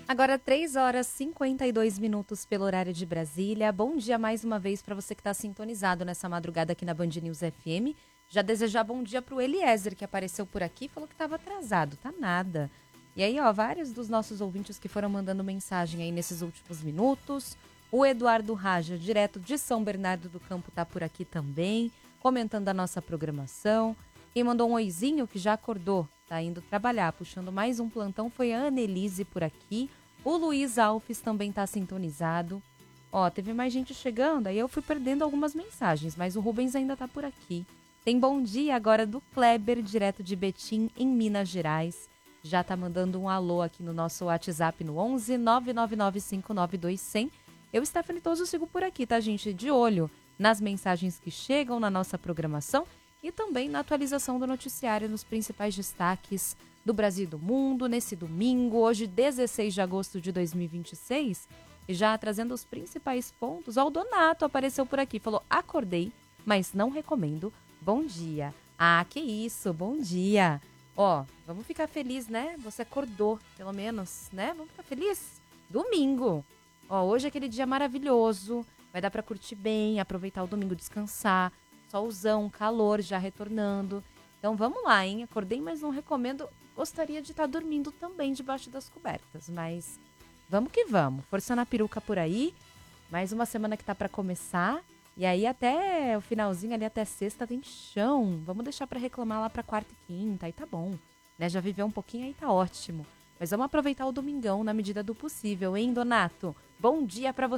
Agora 3 horas e 52 minutos pelo horário de Brasília. Bom dia mais uma vez para você que está sintonizado nessa madrugada aqui na Band News FM. Já desejar bom dia para o Eliezer, que apareceu por aqui e falou que estava atrasado. Tá nada. E aí, vários dos nossos ouvintes que foram mandando mensagem aí nesses últimos minutos. O Eduardo Raja, direto de São Bernardo do Campo, tá por aqui também, comentando a nossa programação. Quem mandou um oizinho que já acordou, tá indo trabalhar, puxando mais um plantão, foi a Annelise por aqui. O Luiz Alves também tá sintonizado. Teve mais gente chegando, aí eu fui perdendo algumas mensagens, mas o Rubens ainda tá por aqui. Tem bom dia agora do Kleber, direto de Betim, em Minas Gerais. Já tá mandando um alô aqui no nosso WhatsApp no 11 999 592 100. Eu, Stephanie Toso, sigo por aqui, tá, gente? De olho nas mensagens que chegam na nossa programação e também na atualização do noticiário nos principais destaques do Brasil e do mundo, nesse domingo, hoje 16 de agosto de 2026. E já trazendo os principais pontos, o Donato apareceu por aqui, falou, acordei, mas não recomendo. Bom dia. Que isso, bom dia. Vamos ficar feliz, né? Você acordou, pelo menos, né? Vamos ficar feliz? Domingo. Hoje é aquele dia maravilhoso, vai dar pra curtir bem, aproveitar o domingo, descansar, solzão, calor já retornando. Então vamos lá, hein? Acordei, mas não recomendo. Gostaria de estar dormindo também debaixo das cobertas, mas vamos que vamos. Força na peruca por aí, mais uma semana que tá pra começar. E aí até o finalzinho ali, até sexta, tem chão. Vamos deixar pra reclamar lá pra quarta e quinta, aí tá bom. Né? Já viveu um pouquinho, aí tá ótimo. Mas vamos aproveitar o domingão na medida do possível, hein, Donato? Bom dia pra você.